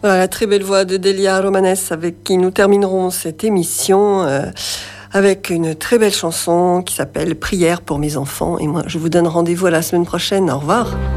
Voilà, la très belle voix de Delia Romanes avec qui nous terminerons cette émission avec une très belle chanson qui s'appelle Prière pour mes enfants. Et moi, je vous donne rendez-vous à la semaine prochaine. Au revoir.